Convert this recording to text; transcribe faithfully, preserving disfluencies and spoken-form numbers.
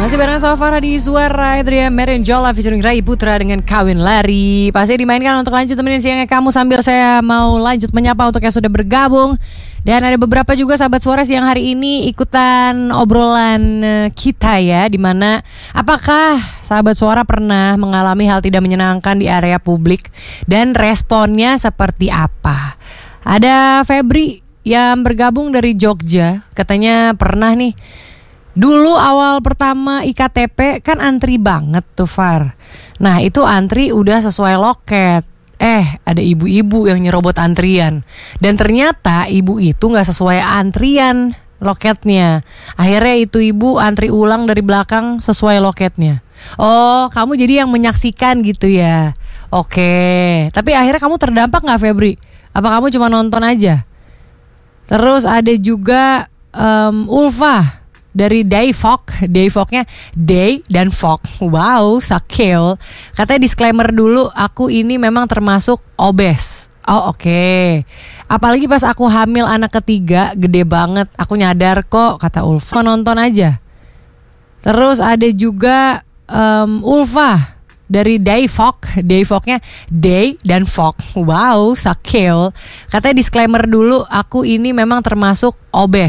Masih bareng sama Farah di Suara Adria Merenjola featuring Rai Putra dengan Kawin Lari. Pasti dimainkan untuk lanjut temenin siangnya kamu sambil saya mau lanjut menyapa untuk yang sudah bergabung. Dan ada beberapa juga sahabat suara siang hari ini ikutan obrolan kita ya, dimana apakah sahabat suara pernah mengalami hal tidak menyenangkan di area publik dan responnya seperti apa. Ada Febri yang bergabung dari Jogja, katanya pernah nih. Dulu awal pertama I K T P kan antri banget tuh Far. Nah itu antri udah sesuai loket. Eh ada ibu-ibu yang nyerobot antrian. Dan ternyata ibu itu gak sesuai antrian loketnya. Akhirnya itu ibu antri ulang dari belakang sesuai loketnya. Oh kamu jadi yang menyaksikan gitu ya. Oke. Tapi akhirnya kamu terdampak gak Febri? Apa kamu cuma nonton aja? Terus ada juga um, Ulfa dari Dayfok, Dayfoknya Day dan Fok. Wow, sakil. Katanya disclaimer dulu, aku ini memang termasuk obes. Oh oke okay. Apalagi pas aku hamil anak ketiga, gede banget. Aku nyadar kok, kata Ulfa. Nonton aja. Terus ada juga um, Ulfa dari Dayfok, Dayfoknya Day dan Fok. Wow, sakil. Katanya disclaimer dulu, aku ini memang termasuk obes.